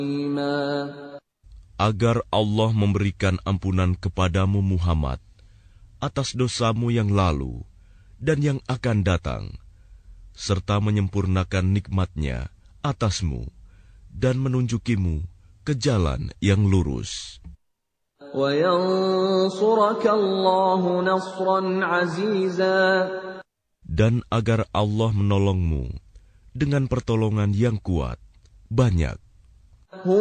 agar Allah memberikan ampunan kepadamu Muhammad atas dosamu yang lalu dan yang akan datang, serta menyempurnakan nikmat-Nya atasmu dan menunjukimu ke jalan yang lurus. Dan agar Allah menolongmu dengan pertolongan yang kuat, banyak.